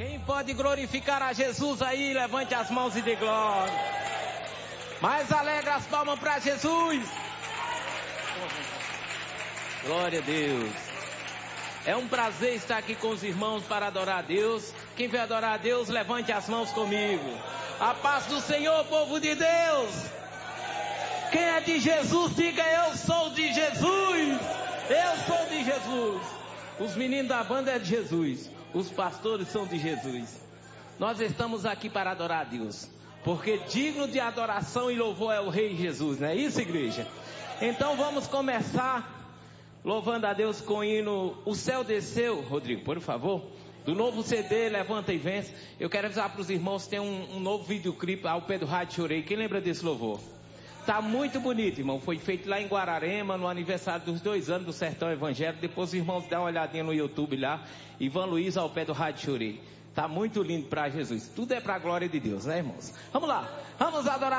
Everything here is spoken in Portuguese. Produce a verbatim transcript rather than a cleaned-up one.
Quem pode glorificar a Jesus aí, levante as mãos e dê glória. Mais alegre as palmas para Jesus. Glória a Deus. É um prazer estar aqui com os irmãos para adorar a Deus. Quem vai adorar a Deus, levante as mãos comigo. A paz do Senhor, povo de Deus. Quem é de Jesus, diga: eu sou de Jesus. Eu sou de Jesus. Os meninos da banda é de Jesus. Os pastores são de Jesus. Nós estamos aqui para adorar a Deus, porque digno de adoração e louvor é o Rei Jesus, não é isso, igreja? Então vamos começar louvando a Deus com o hino O Céu Desceu. Rodrigo, por favor, do novo C D Levanta e Vence. Eu quero avisar para os irmãos que tem um, um novo videoclipe ao pé do Rádio Chorei. Quem lembra desse louvor? Tá muito bonito, irmão. Foi feito lá em Guararema, no aniversário dos dois anos do Sertão Evangélico. Depois os irmãos dão uma olhadinha no YouTube lá. Ivan Luiz ao pé do Rádio Chorei. Tá muito lindo para Jesus. Tudo é para a glória de Deus, né, irmãos? Vamos lá. Vamos adorar.